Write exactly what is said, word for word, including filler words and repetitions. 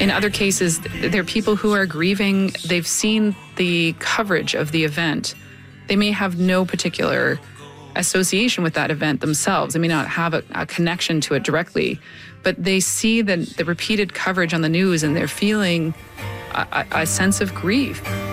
In other cases, there are people who are grieving. They've seen the coverage of the event. They may have no particular association with that event themselves. They may not have a, a connection to it directly, but they see the, the repeated coverage on the news and they're feeling a, a, a sense of grief.